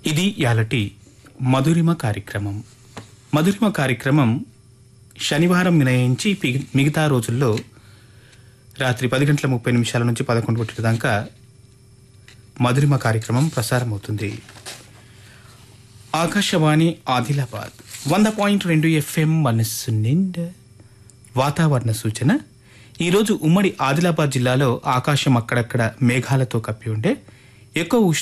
ఇది యాలటి మధురిమ కార్యక్రమం. మధురిమ కార్యక్రమం శనివారం మినహాయించి మిగతా రోజుల్లో రాత్రి 10:30 నుంచి 11 దాకా మధురిమ కార్యక్రమం ప్రసారమవుతుంది. ఆకాశవాణి ఆదిలాబాద్ 100.2 FM మనస్సు నిండా. వాతావరణ సూచన. ఈరోజు ఉమ్మడి ఆదిలాబాద్ జిల్లాలో ఆకాశం అక్కడక్కడ మేఘాలతో కప్పి ఉండే. ఎక్కువ